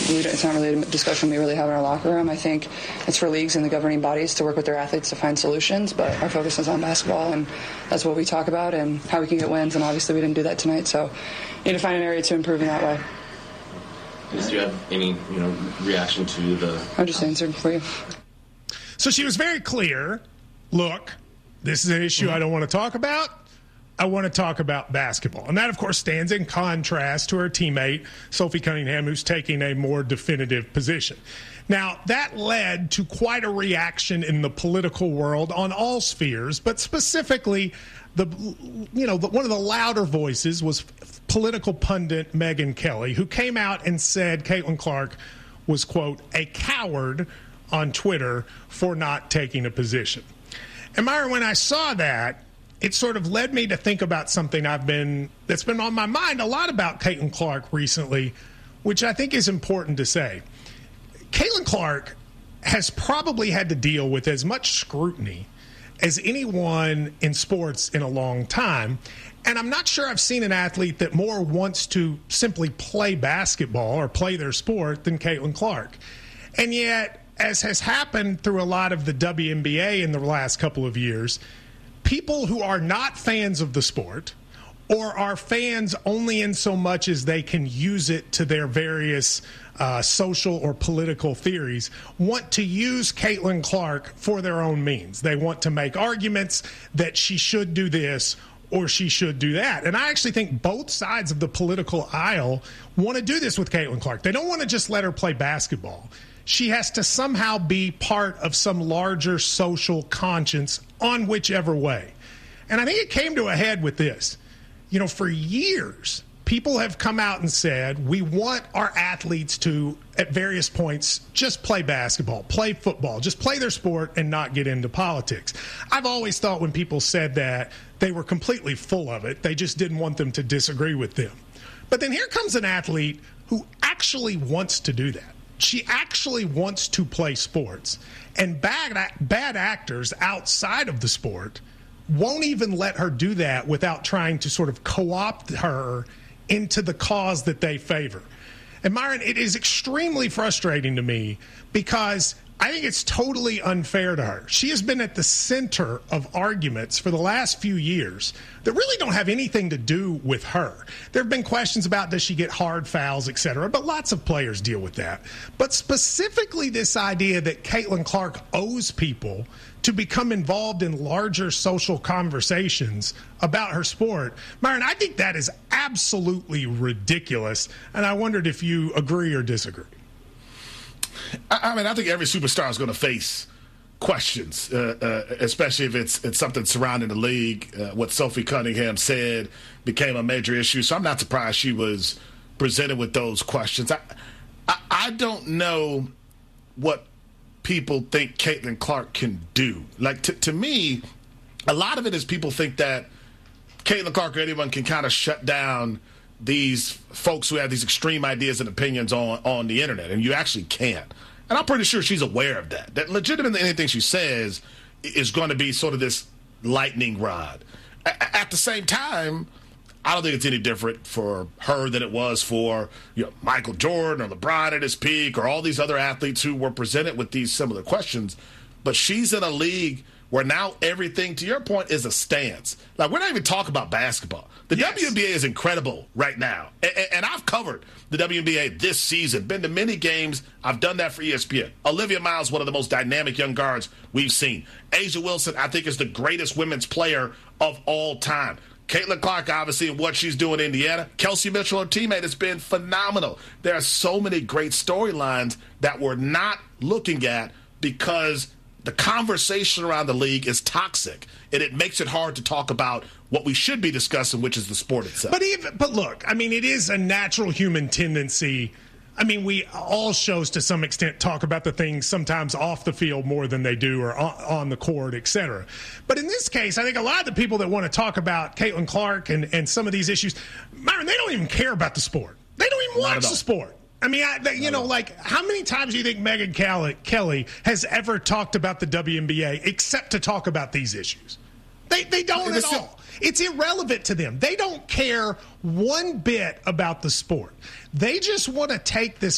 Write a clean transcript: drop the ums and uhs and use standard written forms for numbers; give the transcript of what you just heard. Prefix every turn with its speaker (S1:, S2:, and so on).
S1: it's not really a discussion we really have in our locker room. I think it's for leagues and the governing bodies to work with their athletes to find solutions, but our focus is on basketball, and that's what we talk about and how we can get wins, and obviously we didn't do that tonight, so we need to find an area to improve in that way.
S2: Do you have any, reaction to the...
S1: I just answered for you.
S3: So she was very clear. Look, this is an issue I don't want to talk about. I want to talk about basketball. And that, of course, stands in contrast to her teammate, Sophie Cunningham, who's taking a more definitive position. Now, that led to quite a reaction in the political world on all spheres, but specifically, one of the louder voices was political pundit Megyn Kelly, who came out and said Caitlin Clark was, quote, a coward on Twitter for not taking a position. And Myron, when I saw that, it sort of led me to think about something that's been on my mind a lot about Caitlin Clark recently, which I think is important to say. Caitlin Clark has probably had to deal with as much scrutiny as anyone in sports in a long time. And I'm not sure I've seen an athlete that more wants to simply play basketball or play their sport than Caitlin Clark. And yet, as has happened through a lot of the WNBA in the last couple of years, people who are not fans of the sport or are fans only in so much as they can use it to their various social or political theories want to use Caitlin Clark for their own means. They want to make arguments that she should do this or she should do that. And I actually think both sides of the political aisle want to do this with Caitlin Clark. They don't want to just let her play basketball. She has to somehow be part of some larger social conscience on whichever way. And I think it came to a head with this. For years, people have come out and said, we want our athletes to, at various points, just play basketball, play football, just play their sport and not get into politics. I've always thought when people said that, they were completely full of it. They just didn't want them to disagree with them. But then here comes an athlete who actually wants to do that. She actually wants to play sports, and bad actors outside of the sport won't even let her do that without trying to sort of co-opt her into the cause that they favor. And Myron, it is extremely frustrating to me because I think it's totally unfair to her. She has been at the center of arguments for the last few years that really don't have anything to do with her. There have been questions about does she get hard fouls, et cetera, but lots of players deal with that. But specifically this idea that Caitlin Clark owes people to become involved in larger social conversations about her sport. Myron, I think that is absolutely ridiculous, and I wondered if you agree or disagree.
S4: I think every superstar is going to face questions, especially if it's something surrounding the league. What Sophie Cunningham said became a major issue, so I'm not surprised she was presented with those questions. I don't know what people think Caitlin Clark can do. Like, to me, a lot of it is people think that Caitlin Clark or anyone can kind of shut down these folks who have these extreme ideas and opinions on the internet, and you actually can't. And I'm pretty sure she's aware of that. That legitimately anything she says is going to be sort of this lightning rod. At the same time, I don't think it's any different for her than it was for Michael Jordan or LeBron at his peak or all these other athletes who were presented with these similar questions. But she's in a league where now everything, to your point, is a stance. Like, we're not even talking about basketball. The WNBA is incredible right now. And I've covered the WNBA this season, been to many games. I've done that for ESPN. Olivia Miles, one of the most dynamic young guards we've seen. A'ja Wilson, I think, is the greatest women's player of all time. Caitlin Clark, obviously, and what she's doing in Indiana. Kelsey Mitchell, her teammate, has been phenomenal. There are so many great storylines that we're not looking at because the conversation around the league is toxic, and it makes it hard to talk about what we should be discussing, which is the sport itself.
S3: But look, I mean, it is a natural human tendency. I mean, we all shows to some extent talk about the things sometimes off the field more than they do or on the court, et cetera. But in this case, I think a lot of the people that want to talk about Caitlin Clark and some of these issues, Myron, they don't even care about the sport. They don't even watch the sport. I mean, how many times do you think Megyn Kelly has ever talked about the WNBA except to talk about these issues? They don't at all. It's irrelevant to them. They don't care one bit about the sport. They just want to take this